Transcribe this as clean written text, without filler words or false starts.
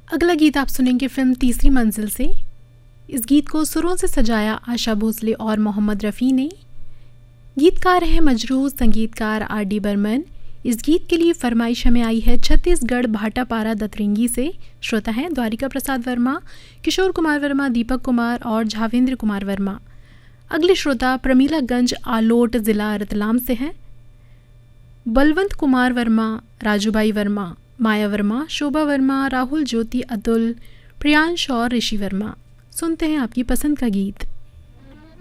अगला गीत आप सुनेंगे फिल्म तीसरी मंजिल से। इस गीत को सुरों से सजाया आशा भोसले और मोहम्मद रफ़ी ने। गीतकार हैं मजरूह, संगीतकार R.D. बर्मन। इस गीत के लिए फरमाइश हमें आई है छत्तीसगढ़ भाटापारा दतरिंगी से। श्रोता हैं द्वारिका प्रसाद वर्मा, किशोर कुमार वर्मा, दीपक कुमार और झावेंद्र कुमार वर्मा। अगले श्रोता प्रमीलागंज आलोट ज़िला रतलाम से हैं। बलवंत कुमार वर्मा, राजूबाई वर्मा, माया वर्मा, शोभा वर्मा, राहुल, ज्योति, अतुल, प्रियांश और ऋषि वर्मा। सुनते हैं आपकी पसंद का गीत।